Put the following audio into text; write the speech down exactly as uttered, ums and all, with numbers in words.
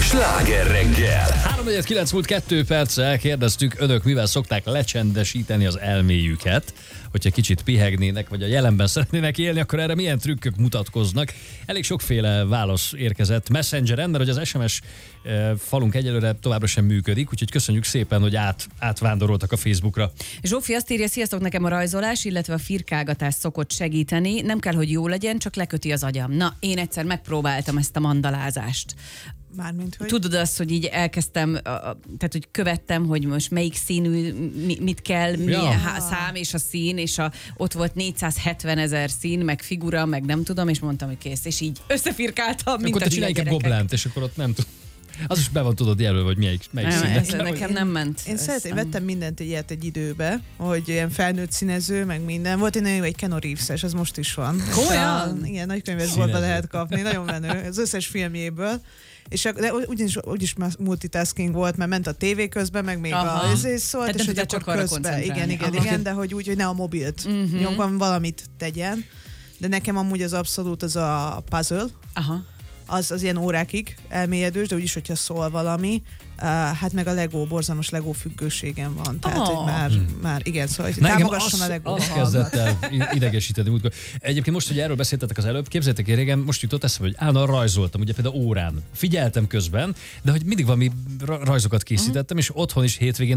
Sláger reggel! három negyvenkilenc múlt kettő perccel kérdeztük, önök mivel szokták lecsendesíteni az elméjüket, hogyha kicsit pihegnének, vagy a jelenben szeretnének élni, akkor erre milyen trükkök mutatkoznak. Elég sokféle válasz érkezett Messengeren, mert hogy az es em es e, falunk egyelőre továbbra sem működik, úgyhogy köszönjük szépen, hogy át, átvándoroltak a Facebookra. Zsófi azt írja, sziasztok, nekem a rajzolás, illetve a firkálgatás szokott segíteni. Nem kell, hogy jó legyen, csak leköti az agyam. Na, én egyszer megpróbáltam ezt a mandalázást. Mármint, hogy... Tudod azt, hogy így elkezdtem, a- a- tehát hogy követtem, hogy most melyik színű, mi, mit kell, milyen Ja. há- szám és a szín, és a, ott volt négyszázhetven ezer szín, meg figura, meg nem tudom, és mondtam, hogy kész, és így összefirkáltam, mint Akkor a te hülye csinálj inkább gyerekek. Goblent, és akkor ott nem tud. Az is be van tudod jelölve, hogy melyik, melyik Nem, színnek ez kell. nekem nem ment. Én Ez szeretem, nem- vettem mindent egy ilyet egy időbe, hogy ilyen felnőtt színező, meg minden. Volt egy nagyon jó, egy Keanu Reeves-es, az most is van. Komolyan? A- Igen, nagykönyvesboltba Színező. lehet kapni, nagyon menő, az összes filmjéből. És ak- de úgyis, úgyis multitasking volt, mert ment a tévé közben, meg még Aha. a ezért szólt, Tehát és nem hogy tudtál akkor csak arra közben, koncentrálni. igen, igen, Aha. igen, de hogy úgy, hogy ne a mobilt Mhm. nyomban valamit tegyen. De nekem amúgy az abszolút az a puzzle, Aha. az, az ilyen órákig elmélyedős, de úgyis, hogyha szól valami, uh, hát meg a Lego, borzalmas Lego függőségem van. Tehát, Oh. hogy már, már igen, szóval, hogy Na, engem támogasson a az, Lego. az kezdett el i- idegesíteni. múltkor. Egyébként most, hogy erről beszéltetek az előbb, képzeljétek el, régen most jutott eszembe, hogy állandóan rajzoltam, ugye például órán. Figyeltem közben, de hogy mindig valami ra- rajzokat készítettem, és otthon is hétvégén